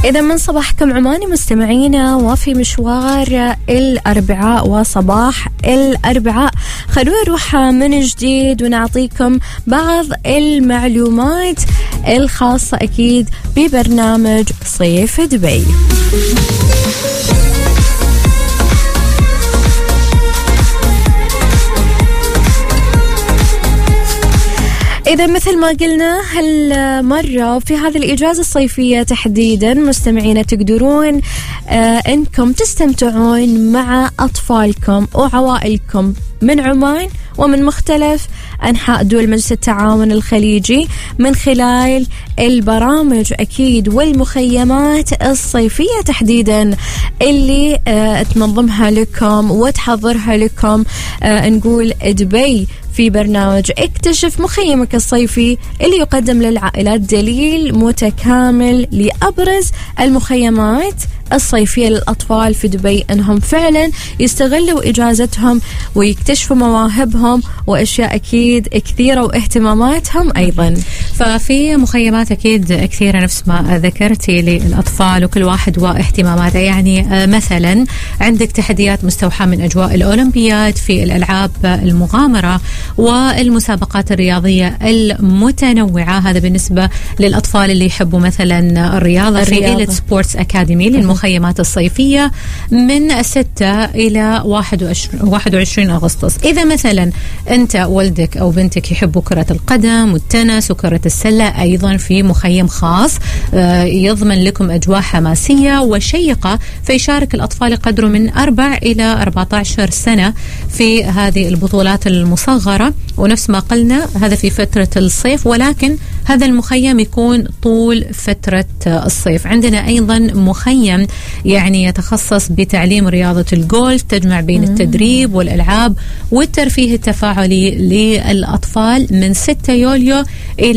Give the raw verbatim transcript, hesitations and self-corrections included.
إذا من صباحكم عماني مستمعينا وفي مشوار الأربعاء وصباح الأربعاء، خلونا نروح من جديد ونعطيكم بعض المعلومات الخاصة أكيد ببرنامج صيف دبي. إذا مثل ما قلنا هالمرة في هذه الإجازة الصيفية تحديدا مستمعين تقدرون آه إنكم تستمتعون مع أطفالكم وعوائلكم من عمان ومن مختلف أنحاء دول مجلس التعاون الخليجي من خلال البرامج أكيد والمخيمات الصيفية تحديدا اللي آه تنظمها لكم وتحضرها لكم آه نقول دبي في برنامج اكتشف مخيمك الصيفي اللي يقدم للعائلات دليل متكامل لأبرز المخيمات الصيفية للأطفال في دبي، أنهم فعلا يستغلوا إجازتهم ويكتشفوا مواهبهم وأشياء أكيد كثيرة واهتماماتهم أيضا. ففي مخيمات أكيد كثيرة نفس ما ذكرتي للأطفال وكل واحد واهتماماته، يعني مثلا عندك تحديات مستوحاة من أجواء الأولمبياد في الألعاب المغامرة والمسابقات الرياضية المتنوعة، هذا بالنسبة للأطفال اللي يحبوا مثلا الرياضة. في إيليت سبورتس أكاديمي للمخيمات الصيفية من ستة إلى واحد وعشرين أغسطس. إذا مثلا أنت ولدك أو بنتك يحبوا كرة القدم والتنس وكرة السلة، أيضا في مخيم خاص يضمن لكم أجواء حماسية وشيقة، فيشارك الأطفال يقدروا من أربع إلى أربعة عشر سنة في هذه البطولات المصغرة. ونفس ما قلنا هذا في فترة الصيف، ولكن هذا المخيم يكون طول فترة الصيف. عندنا أيضا مخيم يعني يتخصص بتعليم رياضة الجولف، تجمع بين التدريب والألعاب والترفيه التفاعلي للأطفال من ستة يوليو إلى